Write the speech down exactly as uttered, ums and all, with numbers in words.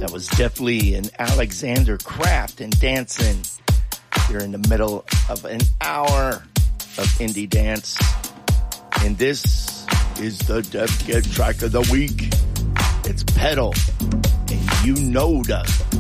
That was Jeff Lee and Alexander Kraft and Dancing. You're in the middle of an hour of indie dance. And this is the Def Get Track of the Week. It's Pedal. And you know the